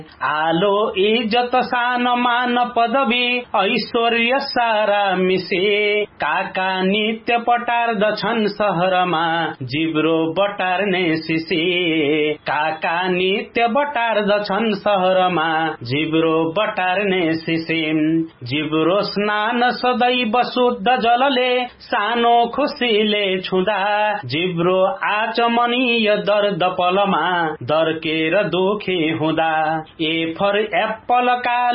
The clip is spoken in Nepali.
आलो इज्जत सान मान पदवी ऐश्वर्य सारा मिसे काका नित्य पटार्दछन् सहरमा जिब्रो बटार्ने सिसे काका नित्य बटार्दछन् सहरमा जिब्रो बटार्ने सिसे जिब्रो स्नान सदैव शुद्ध जलले सानो खुसीले छुँदा जिब्रो आचमनीय दर्द पलमा दर्केर दुखी हुँदा ए फर एप्पल का